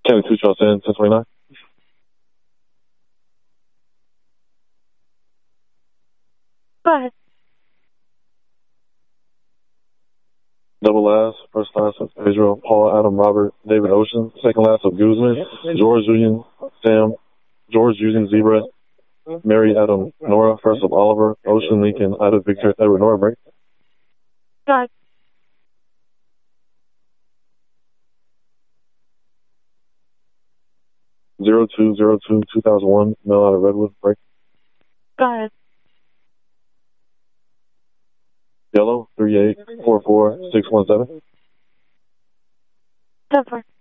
County 2 Charles 10, 1029. Go ahead. Double last, first last of Israel, Paul, Adam, Robert, David Ocean, second last of Guzman, George, Julian, Sam, George, Julian, Zebra, Mary, Adam, Nora, first of Oliver, Ocean, Lincoln, Ida, Victor, Edward, Nora, break. Go ahead. Zero 0202 2001, mail out of Redwood, break. Go ahead. Yellow 3844617. 10-4.